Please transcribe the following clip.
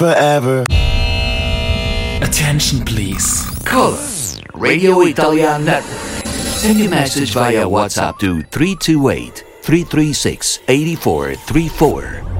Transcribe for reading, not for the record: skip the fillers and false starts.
forever. Attention please. Call us, Radio Italian Network. Send your message via WhatsApp to 328-336-8434